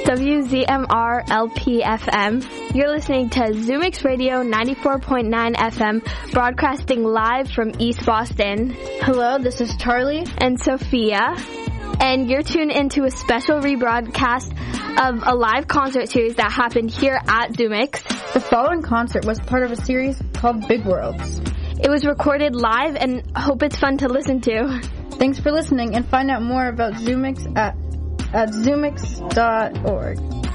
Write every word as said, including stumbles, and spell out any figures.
W Z M R L P F M. You're listening to Zoomix Radio ninety-four point nine F M, broadcasting live from East Boston. Hello, this is Charlie and Sophia, and you're tuned into a special rebroadcast of a live concert series that happened here at Zoomix. The following concert was part of a series called Big Worlds. It was recorded live and hope it's fun to listen to. Thanks for listening, and find out more about Zoomix at, at zoomix dot org.